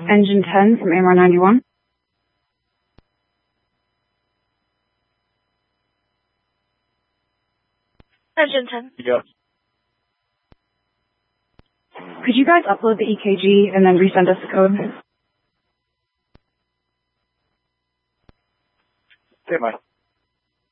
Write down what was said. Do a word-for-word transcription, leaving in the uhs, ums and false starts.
Engine ten from A M R ninety-one. Engine ten. Yep. Could you guys upload the E K G and then resend us the code? Okay, bye.